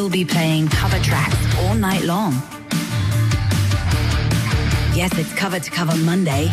We'll be playing cover tracks all night long. Yes, it's Cover to Cover Monday.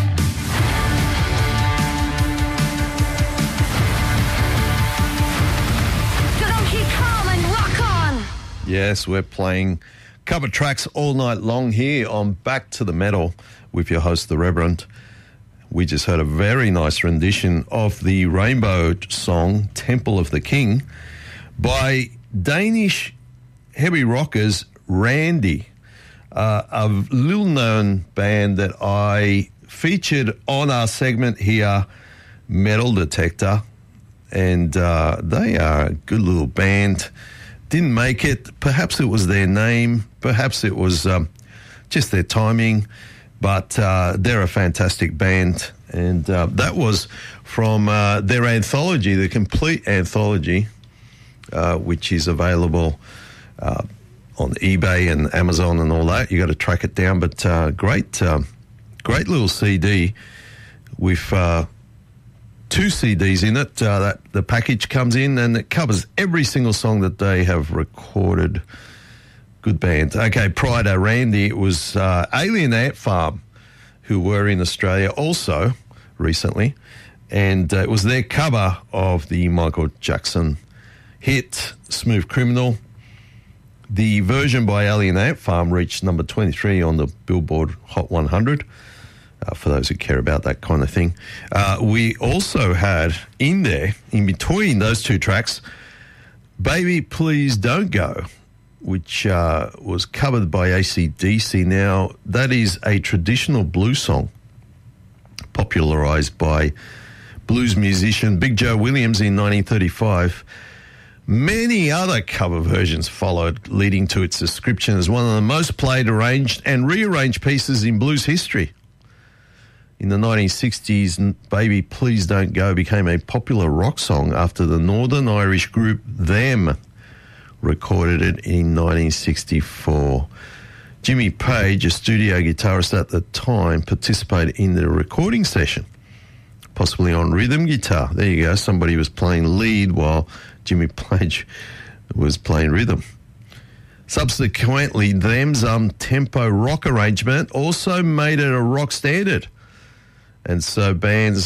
So don't keep calm and rock on. Yes, we're playing cover tracks all night long here on Back to the Metal with your host, The Reverend. We just heard a very nice rendition of the Rainbow song, Temple of the King, by Danish heavy rockers Randy, a little-known band that I featured on our segment here, Metal Detector, and they are a good little band. Didn't make it. Perhaps it was their name. Perhaps it was just their timing. But they're a fantastic band. And that was from their anthology, the complete anthology, which is available on eBay and Amazon and all that. You got to track it down. But great little CD with 2 CDs in it. That the package comes in and it covers every single song that they have recorded. Good band. Okay, prior to Randy, it was Alien Ant Farm, who were in Australia also recently, and it was their cover of the Michael Jackson hit Smooth Criminal. The version by Alien Ant Farm reached number 23 on the Billboard Hot 100, for those who care about that kind of thing. We also had in there, in between those 2 tracks, Baby Please Don't Go, which was covered by AC/DC. Now, that is a traditional blues song popularised by blues musician Big Joe Williams in 1935. Many other cover versions followed, leading to its description as one of the most played, arranged and rearranged pieces in blues history. In the 1960s, Baby Please Don't Go became a popular rock song after the Northern Irish group Them recorded it in 1964. Jimmy Page, a studio guitarist at the time, participated in the recording session, possibly on rhythm guitar. There you go. Somebody was playing lead while Jimmy Page was playing rhythm. Subsequently, Them's tempo rock arrangement also made it a rock standard. And so bands